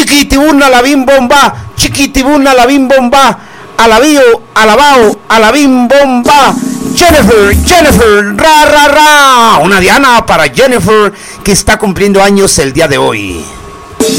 chiquitibuna la bim bomba, chiquitibuna la bim bomba, alabío, alabao, alabim bomba. Jennifer, ra, ra, ra. Una diana para Jennifer que está cumpliendo años el día de hoy.